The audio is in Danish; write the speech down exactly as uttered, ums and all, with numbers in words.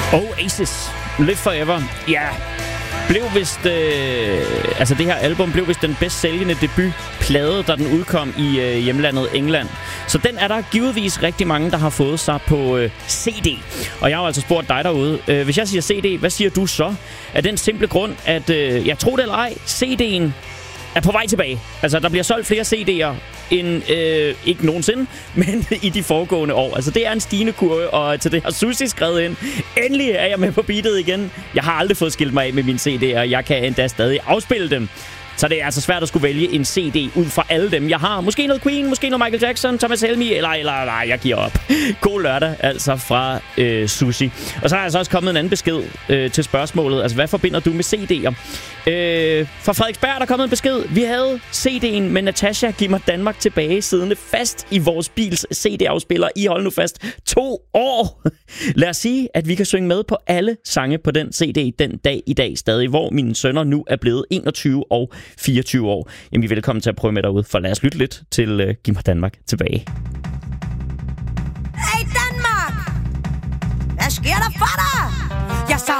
Oasis, Live Forever. Ja, blev vist... Øh, altså det her album blev vist den bedst sælgende debutplade, da den udkom i øh, hjemlandet England. Så den er der givetvis rigtig mange, der har fået sig på øh, C D. Og jeg har altså spurgt dig derude. Øh, hvis jeg siger C D, hvad siger du så? Af den simple grund, at øh, jeg tror det eller ej, C D'en er på vej tilbage. Altså, der bliver solgt flere C D'er end øh, ikke nogensinde, men i de foregående år. Altså, det er en stigende kurve, og til det har Susie skrevet ind. Endelig er jeg med på beatet igen. Jeg har aldrig fået skilt mig af med mine C D'er, og jeg kan endda stadig afspille dem. Så det er altså svært at skulle vælge en C D ud fra alle dem, jeg har. Måske noget Queen, måske noget Michael Jackson, Thomas Helmig, eller, eller nej, jeg giver op. God lørdag, altså fra øh, Susie. Og så har jeg så også kommet en anden besked øh, til spørgsmålet. Altså, hvad forbinder du med C D'er? Øh, fra Frederiksberg der er kommet en besked. Vi havde C D'en med Natasha Giv mig Danmark tilbage siddende fast i vores bils C D-afspiller i, hold nu fast, to år. Lad os sige, at vi kan synge med på alle sange på den C D den dag i dag stadig, hvor mine sønner nu er blevet enogtyve og fireogtyve år. Jamen, I er velkommen til at prøve med derude, for lad os lytte lidt til uh, Giv mig Danmark tilbage. Hey Danmark! Hvad sker der for dig? Jeg